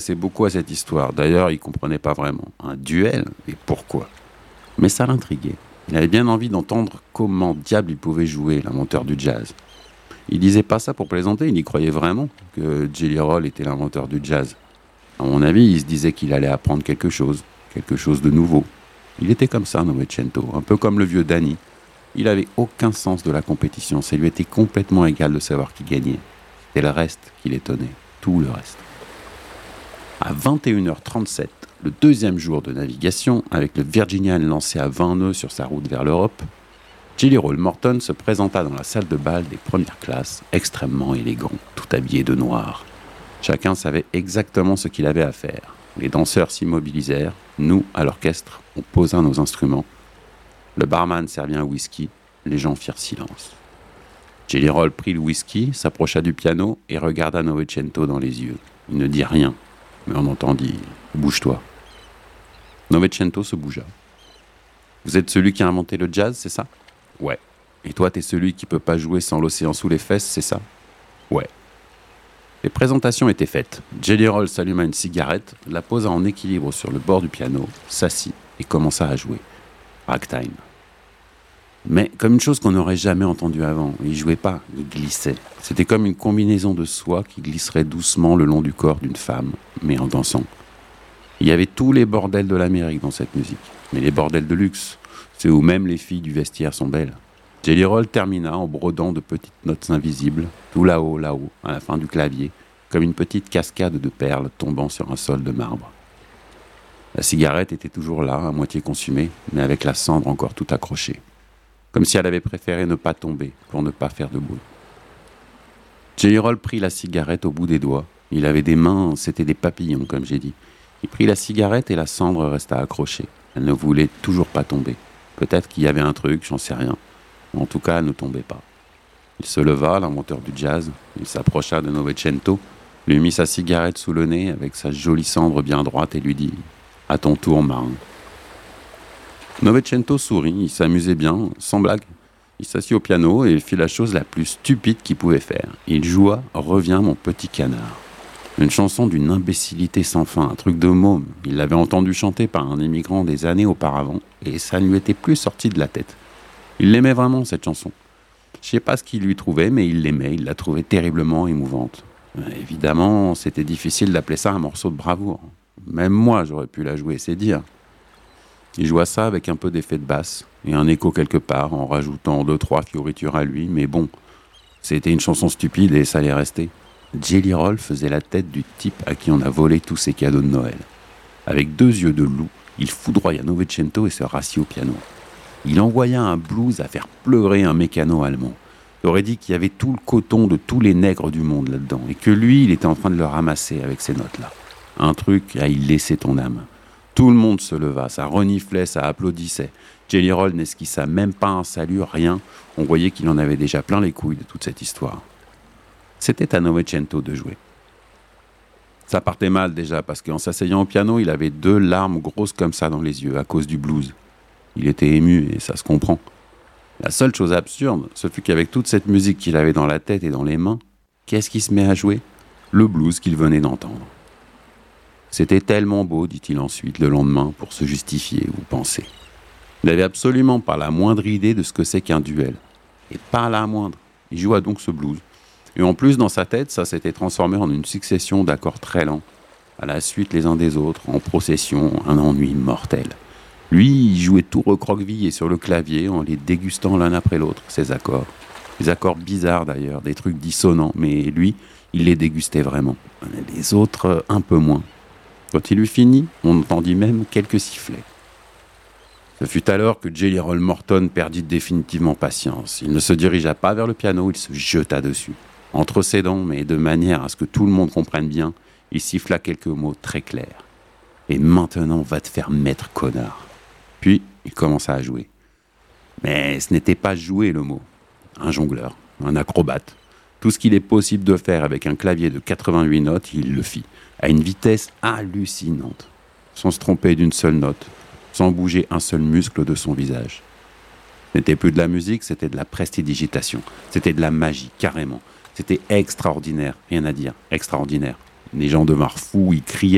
s'intéressait beaucoup à cette histoire. D'ailleurs, il comprenait pas vraiment. Un duel? Et pourquoi? Mais ça l'intriguait. Il avait bien envie d'entendre comment diable il pouvait jouer, l'inventeur du jazz. Il disait pas ça pour plaisanter, il y croyait vraiment que Jelly Roll était l'inventeur du jazz. À mon avis, il se disait qu'il allait apprendre quelque chose de nouveau. Il était comme ça, Novecento, un peu comme le vieux Danny. Il avait aucun sens de la compétition, ça lui était complètement égal de savoir qui gagnait. C'était le reste qui l'étonnait, tout le reste. À 21h37, le deuxième jour de navigation, avec le Virginian lancé à 20 nœuds sur sa route vers l'Europe, Jelly Roll Morton se présenta dans la salle de bal des premières classes, extrêmement élégant, tout habillé de noir. Chacun savait exactement ce qu'il avait à faire. Les danseurs s'immobilisèrent, nous, à l'orchestre, on posa nos instruments. Le barman servit un whisky, les gens firent silence. Jelly Roll prit le whisky, s'approcha du piano et regarda Novecento dans les yeux. Il ne dit rien, mais on entendit « Bouge-toi ». Novecento se bougea. « Vous êtes celui qui a inventé le jazz, c'est ça ?»« Ouais. »« Et toi, t'es celui qui peut pas jouer sans l'océan sous les fesses, c'est ça ?»« Ouais. » Les présentations étaient faites. Jelly Roll s'alluma une cigarette, la posa en équilibre sur le bord du piano, s'assit et commença à jouer. Ragtime. Mais comme une chose qu'on n'aurait jamais entendue avant. Il jouait pas, il glissait. C'était comme une combinaison de soie qui glisserait doucement le long du corps d'une femme, mais en dansant. Il y avait tous les bordels de l'Amérique dans cette musique, mais les bordels de luxe, ceux où même les filles du vestiaire sont belles. Jelly Roll termina en brodant de petites notes invisibles, tout là-haut, à la fin du clavier, comme une petite cascade de perles tombant sur un sol de marbre. La cigarette était toujours là, à moitié consumée, mais avec la cendre encore tout accrochée. Comme si elle avait préféré ne pas tomber, pour ne pas faire de bruit. Jelly Roll prit la cigarette au bout des doigts. Il avait des mains, c'était des papillons, comme j'ai dit. Il prit la cigarette et la cendre resta accrochée. Elle ne voulait toujours pas tomber. Peut-être qu'il y avait un truc, j'en sais rien. En tout cas, elle ne tombait pas. Il se leva, l'inventeur du jazz. Il s'approcha de Novecento, lui mit sa cigarette sous le nez avec sa jolie cendre bien droite et lui dit « À ton tour, marin ». Novecento sourit, il s'amusait bien, sans blague. Il s'assit au piano et fit la chose la plus stupide qu'il pouvait faire. Il joua « Reviens mon petit canard ». Une chanson d'une imbécilité sans fin, un truc de môme. Il l'avait entendu chanter par un immigrant des années auparavant et ça ne lui était plus sorti de la tête. Il l'aimait vraiment, cette chanson. Je sais pas ce qu'il lui trouvait, mais il l'aimait, il la trouvait terriblement émouvante. Évidemment, c'était difficile d'appeler ça un morceau de bravoure. Même moi, j'aurais pu la jouer, c'est dire. Il joua ça avec un peu d'effet de basse et un écho quelque part, en rajoutant 2-3 fioritures à lui, mais bon, c'était une chanson stupide et ça allait rester. Jelly Roll faisait la tête du type à qui on a volé tous ses cadeaux de Noël. Avec 2 yeux de loup, il foudroya Novecento et se rassit au piano. Il envoya un blues à faire pleurer un mécano allemand. Il aurait dit qu'il y avait tout le coton de tous les nègres du monde là-dedans, et que lui, il était en train de le ramasser avec ces notes-là. Un truc à y laisser ton âme. Tout le monde se leva, ça reniflait, ça applaudissait. Jelly Roll n'esquissa même pas un salut, rien. On voyait qu'il en avait déjà plein les couilles de toute cette histoire. C'était à Novecento de jouer. Ça partait mal déjà, parce qu'en s'asseyant au piano, il avait 2 larmes grosses comme ça dans les yeux, à cause du blues. Il était ému, et ça se comprend. La seule chose absurde, ce fut qu'avec toute cette musique qu'il avait dans la tête et dans les mains, qu'est-ce qui se met à jouer ? Le blues qu'il venait d'entendre. C'était tellement beau, dit-il ensuite, le lendemain, pour se justifier ou penser. Il n'avait absolument pas la moindre idée de ce que c'est qu'un duel. Et pas la moindre. Il joua donc ce blues. Et en plus, dans sa tête, ça s'était transformé en une succession d'accords très lents, à la suite les uns des autres, en procession, un ennui mortel. Lui, il jouait tout recroquevillé sur le clavier en les dégustant l'un après l'autre, ces accords. Des accords bizarres d'ailleurs, des trucs dissonants, mais lui, il les dégustait vraiment. Les autres, un peu moins. Quand il eut fini, on entendit même quelques sifflets. Ce fut alors que Jelly Roll Morton perdit définitivement patience. Il ne se dirigea pas vers le piano, il se jeta dessus. Entre ses dents, mais de manière à ce que tout le monde comprenne bien, il siffla quelques mots très clairs. « Et maintenant, va te faire mettre, connard !» Puis, il commença à jouer. Mais ce n'était pas jouer le mot. Un jongleur, un acrobate. Tout ce qu'il est possible de faire avec un clavier de 88 notes, il le fit, à une vitesse hallucinante, sans se tromper d'une seule note, sans bouger un seul muscle de son visage. Ce n'était plus de la musique, c'était de la prestidigitation. C'était de la magie, carrément. C'était extraordinaire, rien à dire, extraordinaire. Les gens devinrent fous, ils criaient